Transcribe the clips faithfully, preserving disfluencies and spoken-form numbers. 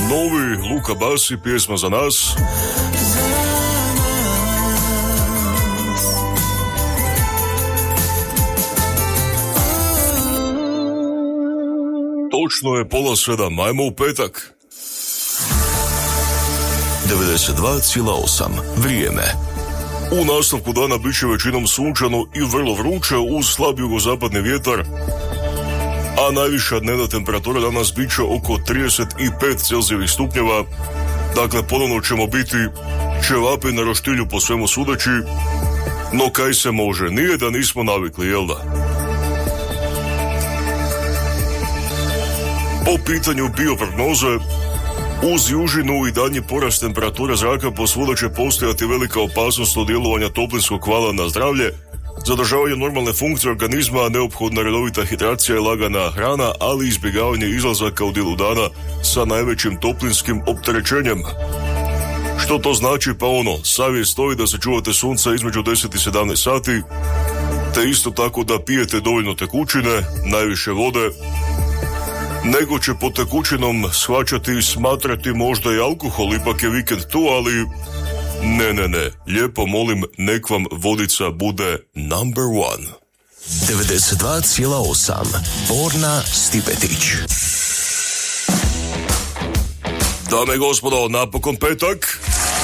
Novi Luka Basi, pjesma za nas. Točno je pola sedam, ajmo u petak. devedeset dva zarez osam vrijeme. U nastavku dana bit će većinom sunčano i vrlo vruće uz slab jugozapadni vjetar, a najviša dnevna temperatura danas bit će oko trideset pet Celzijevih stupnjeva. Dakle, ponovno ćemo biti ćevapi na roštilju po svemu sudeći, no kaj se može, nije da nismo navikli, jel da? Po pitanju bioprognoze, uz južinu i daljnji porast temperature zraka posvuda će postojati velika opasnost od djelovanja toplinskog vala na zdravlje. Zadržavanje normalne funkcije organizma, neophodna redovita hidracija i lagana hrana, ali izbjegavanje izlazaka u dijelu dana sa najvećim toplinskim opterećenjem. Što to znači? Pa ono, savjet stoji da se čuvate sunca između deset i sedamnaest sati, te isto tako da pijete dovoljno tekućine, najviše vode. Nego će pod tekućinom shvaćati i smatrati možda i alkohol, ipak je vikend tu, ali ne, ne, ne, lijepo molim, nek vam vodica bude number one. devedeset dva zarez osam Borna Stipetić. Dame i gospodo, napokon petak.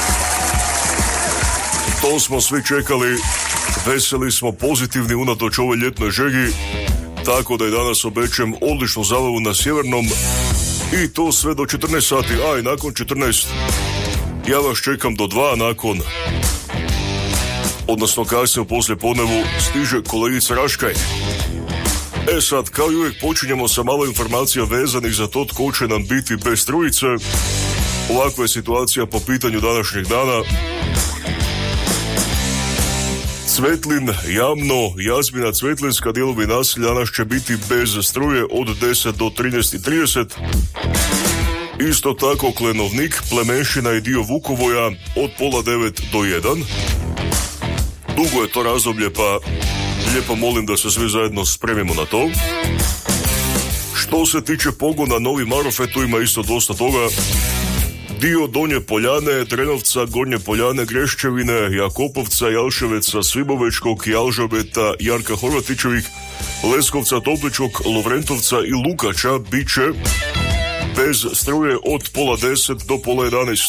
To smo svi čekali, veseli smo, pozitivni unatoč ovoj ljetnoj žegi. Tako da i danas obećam odličnu zabavu na sjevernom i to sve do četrnaest sati, a i nakon četrnaest ja vas čekam do dva nakon, odnosno kasnije u poslijepodnevu stiže kolegica Raškaj. E sad, kao i uvijek počinjemo sa malo informacija vezanih za to tko će nam biti bez strujice. Ovakva je situacija po pitanju današnjeg dana. Cvetlin, Jamno, Jazmina, Cvetlinska, dijelovi naselja danas će biti bez struje od deset do trinaest trideset. Isto tako Klenovnik, Plemenšina i dio Vukovoja od pola devet do jedan. Dugo je to razdoblje, pa lijepo molim da se svi zajedno spremimo na to. Što se tiče pogona Novi Marofe, tu ima isto dosta toga. Dio Donje Poljane, Drenovca, Gornje Poljane, Greščevine, Jakopovca, Jalševeca, Svibovečkog, Jalžabeta, Jarka Horvatićevih, Leskovca, Topličkog, Lovrentovca i Lukača bit će bez struje od pola deset do pola jedanaest.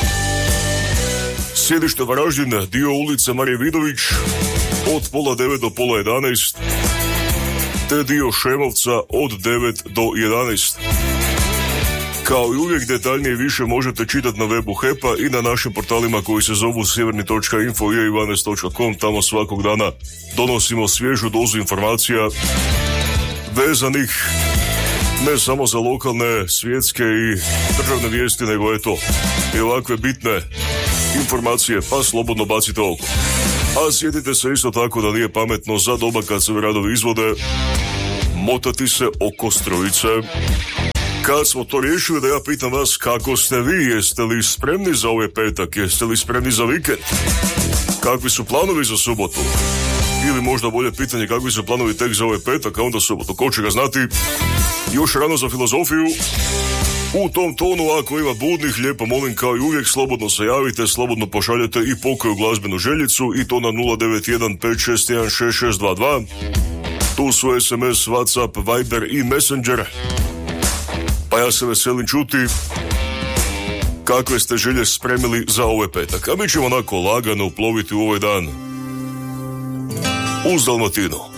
Sjedište Varaždin, dio ulice Marije Vidović od pola devet do pola jedanaest, te dio Šemovca od devet do jedanaest. Kao i uvijek, detaljnije više možete čitati na webu H E P-a i na našim portalima koji se zovu sjeverni točka info i e ivanes točka com. Tamo svakog dana donosimo svježu dozu informacija vezanih ne samo za lokalne, svjetske i državne vijesti, nego eto i ovakve bitne informacije, pa slobodno bacite oko. A sjetite se isto tako da nije pametno za doba kad se radovi izvode motati se oko strujice. Kad smo to riješili, da ja pitam vas kako ste vi, jeste li spremni za ovaj petak, jeste li spremni za vikend? Kakvi su planovi za subotu? Ili možda bolje pitanje, kakvi su planovi tek za ovaj petak, a onda subotu? Ko će ga znati? Još rano za filozofiju. U tom tonu, ako ima budnih, lijepo molim kao i uvijek, slobodno se javite, slobodno pošaljete i pokoju glazbenu željicu i to na nula devet jedan pet šest jedan šest šest dva dva. Tu su es em es, WhatsApp, Viber i Messenger. Pa ja se veselim čuti kakve ste želje spremili za ovaj petak. A mi ćemo onako lagano uploviti u ovaj dan uz Dalmatinu.